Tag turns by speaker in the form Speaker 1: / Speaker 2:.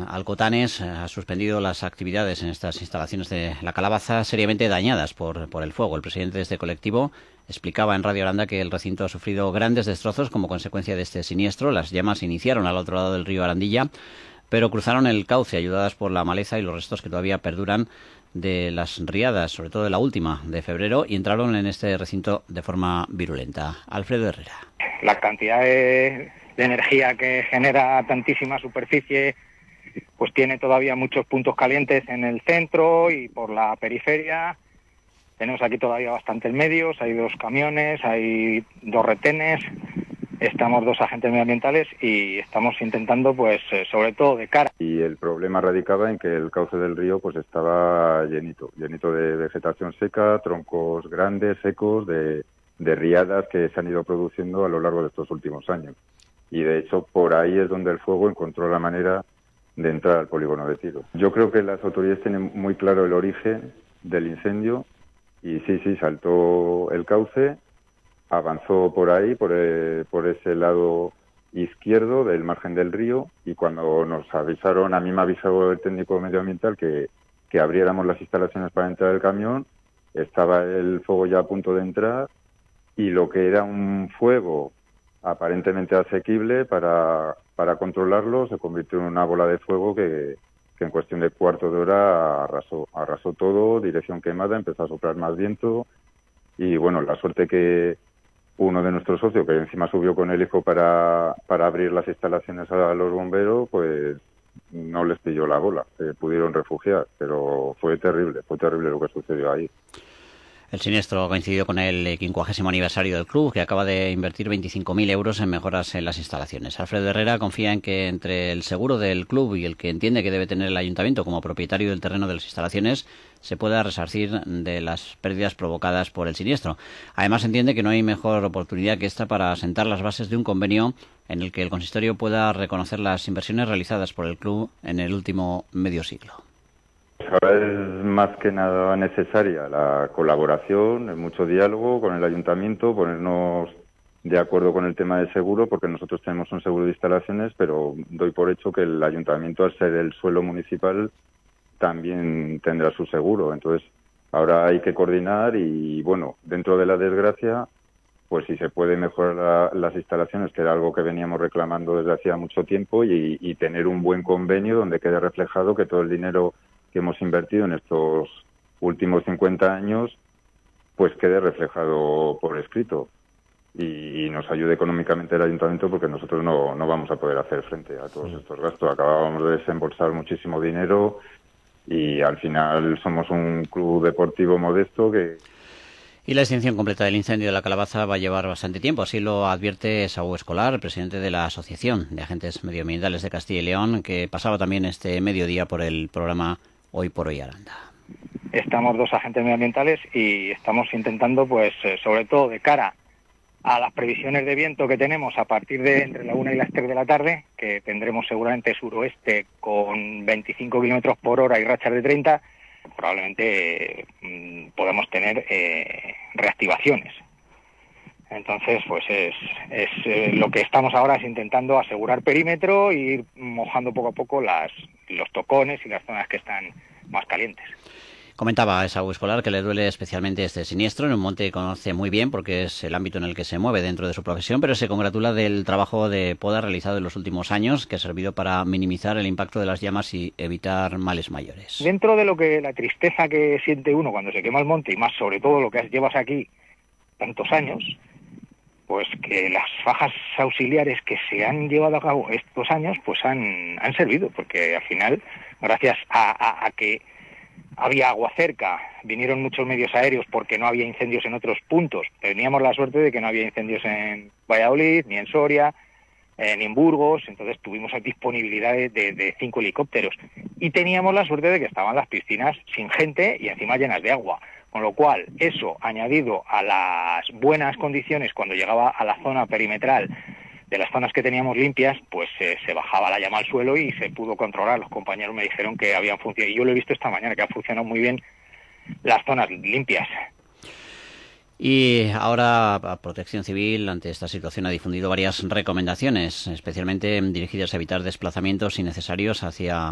Speaker 1: Alcotanes ha suspendido las actividades en estas instalaciones de La Calabaza seriamente dañadas por el fuego. El presidente de este colectivo explicaba en Radio Aranda que el recinto ha sufrido grandes destrozos como consecuencia de este siniestro. Las llamas iniciaron al otro lado del río Arandilla, pero cruzaron el cauce ayudadas por la maleza y los restos que todavía perduran de las riadas, sobre todo de la última de febrero, y entraron en este recinto de forma virulenta. Alfredo Herrera.
Speaker 2: La cantidad de energía que genera tantísima superficie pues tiene todavía muchos puntos calientes en el centro y por la periferia. Tenemos aquí todavía bastantes medios, hay 2 camiones, hay 2 retenes, estamos 2 agentes medioambientales y estamos intentando, pues, sobre todo de cara.
Speaker 3: Y el problema radicaba en que el cauce del río pues estaba llenito de vegetación seca, troncos grandes, secos, de riadas que se han ido produciendo a lo largo de estos últimos años. Y de hecho por ahí es donde el fuego encontró la manera de entrar al polígono de tiro. Yo creo que las autoridades tienen muy claro el origen del incendio y sí, saltó el cauce, avanzó por ahí, por ese lado izquierdo del margen del río, y cuando nos avisaron, a mí me avisó el técnico medioambiental que abriéramos las instalaciones para entrar el camión, estaba el fuego ya a punto de entrar y lo que era un fuego aparentemente asequible para controlarlo se convirtió en una bola de fuego que en cuestión de cuarto de hora arrasó todo, dirección quemada, empezó a soplar más viento y bueno, la suerte que uno de nuestros socios, que encima subió con el hijo para abrir las instalaciones a los bomberos, pues no les pilló la bola, se pudieron refugiar, pero fue terrible lo que sucedió ahí.
Speaker 1: El siniestro coincidió con el 50º aniversario del club, que acaba de invertir 25.000 euros en mejoras en las instalaciones. Alfredo Herrera confía en que entre el seguro del club y el que entiende que debe tener el ayuntamiento como propietario del terreno de las instalaciones, se pueda resarcir de las pérdidas provocadas por el siniestro. Además, entiende que no hay mejor oportunidad que esta para sentar las bases de un convenio en el que el consistorio pueda reconocer las inversiones realizadas por el club en el último medio siglo.
Speaker 3: Ahora es más que nada necesaria la colaboración, mucho diálogo con el ayuntamiento, ponernos de acuerdo con el tema del seguro, porque nosotros tenemos un seguro de instalaciones, pero doy por hecho que el ayuntamiento, al ser el suelo municipal, también tendrá su seguro. Entonces, ahora hay que coordinar y, bueno, dentro de la desgracia, pues si se puede mejorar las instalaciones, que era algo que veníamos reclamando desde hacía mucho tiempo, y tener un buen convenio donde quede reflejado que todo el dinero que hemos invertido en estos últimos 50 años, pues quede reflejado por escrito y nos ayude económicamente el ayuntamiento, porque nosotros no vamos a poder hacer frente a todos estos gastos. Acabábamos de desembolsar muchísimo dinero y al final somos un club deportivo modesto que...
Speaker 1: Y la extinción completa del incendio de La Calabaza va a llevar bastante tiempo, así lo advierte Saúl Escolar, presidente de la Asociación de Agentes Medioambientales de Castilla y León, que pasaba también este mediodía por el programa Hoy por Hoy Aranda.
Speaker 2: Estamos 2 agentes medioambientales y estamos intentando, pues, sobre todo de cara a las previsiones de viento que tenemos a partir de entre la 1 y las 3 de la tarde, que tendremos seguramente suroeste con 25 kilómetros por hora y rachas de 30, probablemente podamos tener reactivaciones. Entonces, pues es lo que estamos ahora es intentando asegurar perímetro e ir mojando poco a poco los tocones y las zonas que están más calientes.
Speaker 1: Comentaba a Saúl Escolar que le duele especialmente este siniestro en un monte que conoce muy bien porque es el ámbito en el que se mueve dentro de su profesión, pero se congratula del trabajo de poda realizado en los últimos años, que ha servido para minimizar el impacto de las llamas y evitar males mayores.
Speaker 2: Dentro de lo que la tristeza que siente uno cuando se quema el monte, y más sobre todo lo que llevas aquí tantos años, pues que las fajas auxiliares que se han llevado a cabo estos años pues han servido, porque al final, gracias a que había agua cerca, vinieron muchos medios aéreos porque no había incendios en otros puntos. Teníamos la suerte de que no había incendios en Valladolid, ni en Soria, ni en Burgos, entonces tuvimos disponibilidad de 5 helicópteros. Y teníamos la suerte de que estaban las piscinas sin gente y encima llenas de agua. Con lo cual, eso, añadido a las buenas condiciones cuando llegaba a la zona perimetral de las zonas que teníamos limpias, pues se bajaba la llama al suelo y se pudo controlar. Los compañeros me dijeron que habían funcionado, y yo lo he visto esta mañana, que han funcionado muy bien las zonas limpias.
Speaker 1: Y ahora Protección Civil, ante esta situación, ha difundido varias recomendaciones, especialmente dirigidas a evitar desplazamientos innecesarios hacia